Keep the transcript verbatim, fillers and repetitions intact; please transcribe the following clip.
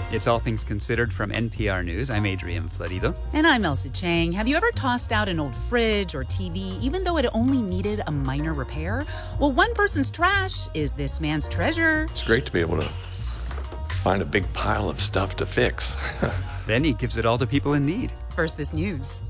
It's All Things Considered from N P R News. I'm Adrian Florido. And I'm Elsa Chang. Have you ever tossed out an old fridge or T V, even though it only needed a minor repair? Well, one person's trash is this man's treasure. It's great to be able to find a big pile of stuff to fix. Then he gives it all to people in need. First This News.